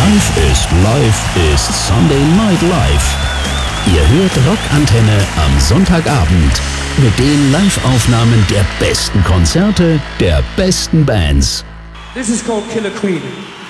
Live ist Sunday Night Live. Ihr hört Rockantenne am Sonntagabend mit den Live-Aufnahmen der besten Konzerte, der besten Bands. This is called Killer Queen.